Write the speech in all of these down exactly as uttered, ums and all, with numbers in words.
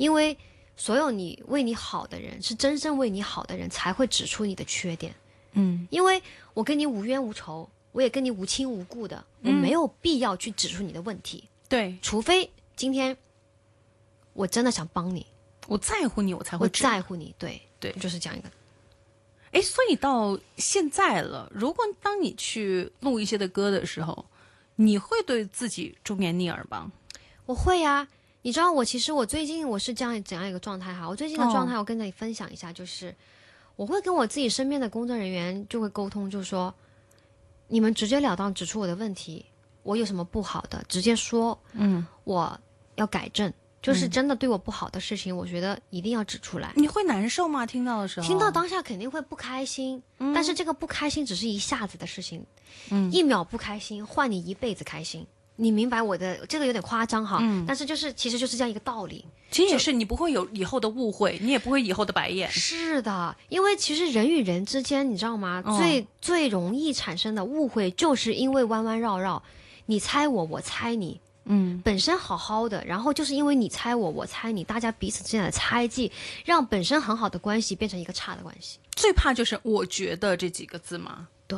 因为所有你为你好的人，是真正为你好的人才会指出你的缺点。 嗯， 因为我跟你无冤无仇，我也跟你无亲无故的，我没有必要去指出你的问题。 对， 除非今天我真的想帮你， 我在乎你，我才会我指在乎你。对对， 就是这样一个。 哎，所以到现在了，如果当你去录一些的歌的时候，你会对自己忠言逆耳吗？ 我会呀、啊，你知道我其实我最近我是这样怎样一个状态哈？我最近的状态我跟你分享一下，就是、哦、我会跟我自己身边的工作人员就会沟通，就是说你们直截了当指出我的问题，我有什么不好的直接说， 嗯， 我要改正。就是真的对我不好的事情、嗯、我觉得一定要指出来。 你会难受吗？听到的时候， 听到当下肯定会不开心、嗯、但是这个不开心只是一下子的事情，嗯，一秒不开心换你一辈子开心。你明白我的这个有点夸张哈、嗯，但是就是其实就是这样一个道理。 其实也是你不会有以后的误会，你也不会以后的白眼。 是的，因为其实人与人之间你知道吗、哦、最最容易产生的误会就是因为弯弯绕绕，你猜我我猜你，嗯，本身好好的，然后就是因为你猜我我猜你，大家彼此之间的猜忌让本身很好的关系变成一个差的关系。 最怕就是我觉得这几个字嘛。 对，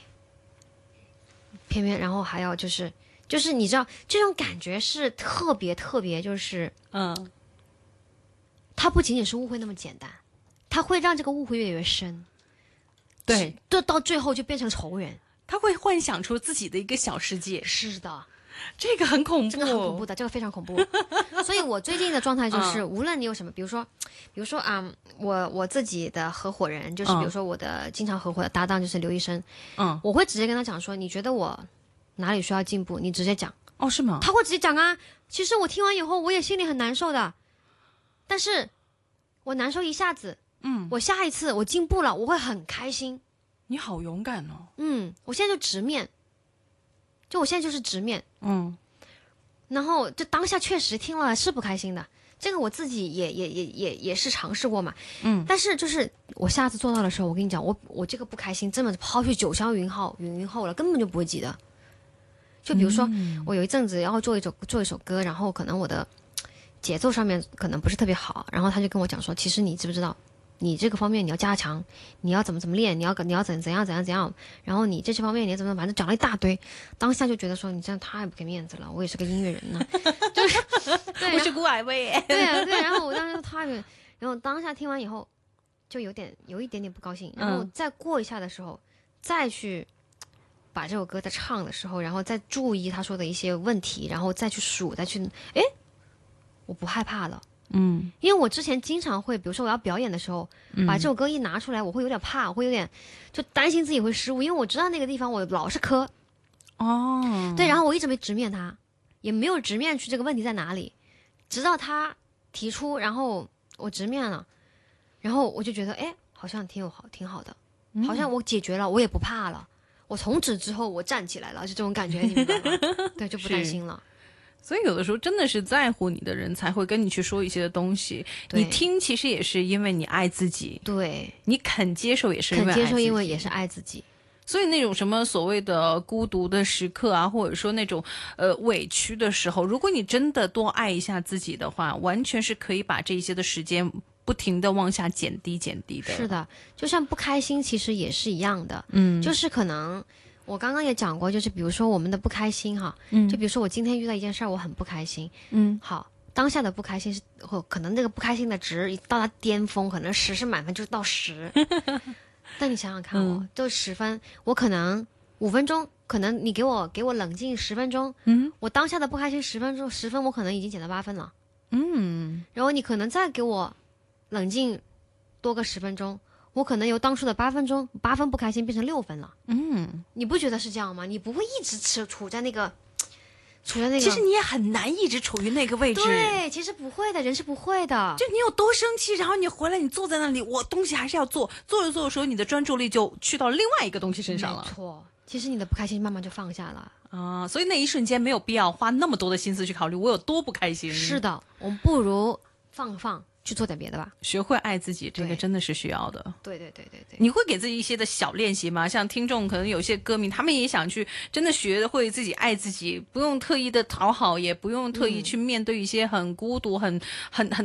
偏偏然后还要就是就是你知道这种感觉是特别特别，就是嗯， 它不仅仅是误会那么简单，它会让这个误会越来越深。 对， 就到最后就变成仇人， 他会幻想出自己的一个小世界。 是的， 这个很恐怖， 这个很恐怖的，这个非常恐怖。所以我最近的状态就是、嗯、无论你有什么，比如说比如说啊、嗯，我我自己的合伙人就是比如说我的经常合伙的搭档就是刘医生，嗯，我会直接跟他讲说，你觉得我哪里需要进步，你直接讲。 哦，是吗？ 他会直接讲啊。其实我听完以后我也心里很难受的，但是我难受一下子，嗯，我下一次我进步了我会很开心。 你好勇敢哦。 嗯，我现在就直面，就我现在就是直面，嗯，然后就当下确实听了是不开心的，这个我自己也也也也也是尝试过嘛，嗯，但是就是我下次做到的时候，我跟你讲，我我这个不开心真的抛去九霄云浩云云后了，根本就不会记得。就比如说、嗯、我有一阵子然后做一首做一首歌，然后可能我的节奏上面可能不是特别好，然后他就跟我讲说，其实你知不知道你这个方面你要加强，你要怎么怎么练，你要你要怎怎样怎样怎样，然后你这些方面你要怎么，反正讲了一大堆。当下就觉得说你这样太不给面子了，我也是个音乐人呢，就是对， 我是孤矮位， 对啊对，然后我当时太，然后当下听完以后就有点有一点点不高兴，然后再过一下的时候、嗯、再去把这首歌在唱的时候，然后再注意他说的一些问题，然后再去数，再去，诶，我不害怕了。嗯，因为我之前经常会，比如说我要表演的时候、嗯、把这首歌一拿出来，我会有点怕，我会有点就担心自己会失误，因为我知道那个地方我老是磕。 哦， 对，然后我一直没直面他，也没有直面去这个问题在哪里，直到他提出，然后我直面了，然后我就觉得，哎，好像挺有好，挺好的，好像我解决了，我也不怕了。我从此之后我站起来了，就这种感觉，你明白吗？对，就不担心了。 所以有的时候真的是在乎你的人才会跟你去说一些的东西，你听其实也是因为你爱自己， 对， 你肯接受也是因为爱自己， 肯接受因为也是爱自己。 所以那种什么所谓的孤独的时刻啊，或者说那种呃委屈的时候，如果你真的多爱一下自己的话，完全是可以把这些的时间不停的往下减低减低的。 是的，就像不开心其实也是一样的，嗯，就是可能我刚刚也讲过，就是比如说我们的不开心哈，嗯，就比如说我今天遇到一件事儿，我很不开心，嗯，好，当下的不开心是，可能这个不开心的值到达巅峰，可能十是满分就是到十，但你想想看哦，就十分，我可能五分钟，可能你给我给我冷静十分钟，嗯，我当下的不开心十分钟十分，我可能已经减到八分了，嗯，然后你可能再给我冷静多个十分钟。我可能由当初的八分钟八分不开心变成六分了，嗯，你不觉得是这样吗？你不会一直持处在那个处在那个， 其实你也很难一直处于那个位置。 对，其实不会的，人是不会的。 就你有多生气，然后你回来，你坐在那里，我东西还是要做，做着做的时候，你的专注力就去到另外一个东西身上了。 没错，其实你的不开心慢慢就放下了啊，所以那一瞬间没有必要花那么多的心思去考虑我有多不开心。 是的，我们不如放放。去做点别的吧， 学会爱自己，这个真的是需要的。 对对对对对， 你会给自己一些的小练习吗？像听众可能有些歌迷，他们也想去真的学会自己爱自己，不用特意的讨好，也不用特意去面对一些很孤独、很很很